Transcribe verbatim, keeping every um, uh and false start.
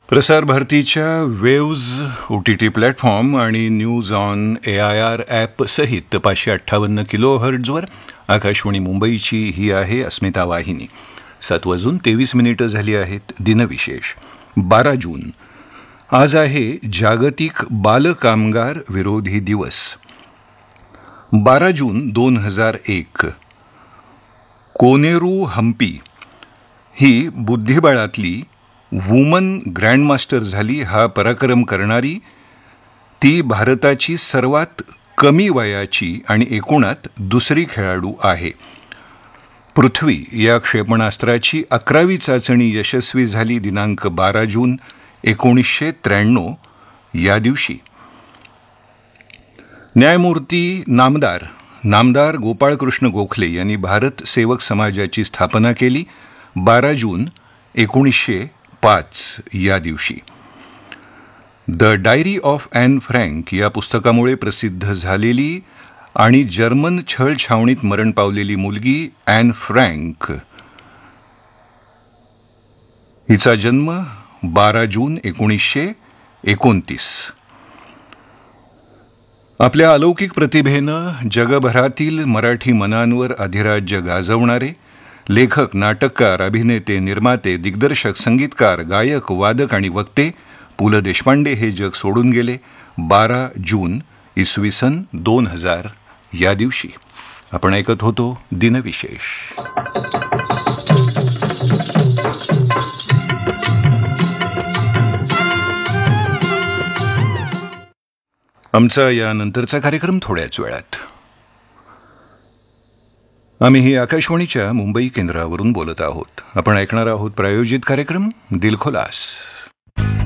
प्रसार भारतीच्या waves O T T platform आणि news on A I R app सहित पाचशे अठ्ठावन्न किलो हर्ट्झवर आकाशवाणी मुंबईची ही आहे अस्मिता वाहिनी. सात वाजून तेवीस मिनिटं झाली आहेत. दिनविशेष बारा जून. आज आहे जागतिक बालकामगार विरोधी दिवस. बारा जून दोन हजार एक. कोनेरू हम्पी ही बुद्धिबळातली वुमन ग्रँडमास्टर झाली. हा पराक्रम करणारी ती भारताची सर्वात कमी वयाची आणि एकूणात दुसरी खेळाडू आहे. पृथ्वी या क्षेपणास्त्राची अकरावी चाचणी यशस्वी झाली दिनांक बारा जून एकोणीसशे त्र्याण्णव या दिवशी. न्यायमूर्ती नामदार नामदार गोपाळकृष्ण गोखले यांनी भारत सेवक समाजाची स्थापना केली बारा जून एकोणीसशे पाच या दिवशी. The diary of and frank या पुस्तकामुळे प्रसिद्ध झालेली आणि जर्मन छळछावणीत मरण पावलेली मुलगी ॲन फ्रँक हिचा जन्म बारा जून एकोणीसशे एकोणतीस. आपल्या अलौकिक प्रतिभेनं जगभरातील मराठी मनांवर अधिराज्य गाजवणारे लेखक, नाटककार, अभिनेते, निर्माते, दिग्दर्शक, संगीतकार, गायक, वादक आणि वक्ते पु ल देशपांडे हे जग सोडून गेले बारा जून इसवी सन दोन हजार या दिवशी. आपण ऐकत होतो दिनविशेष. आमचा यानंतरचा कार्यक्रम थोड्याच वेळात. आम्ही ही आकाशवाणीच्या मुंबई केंद्रावरून बोलत आहोत. आपण ऐकणार आहोत प्रायोजित कार्यक्रम दिलखुलास.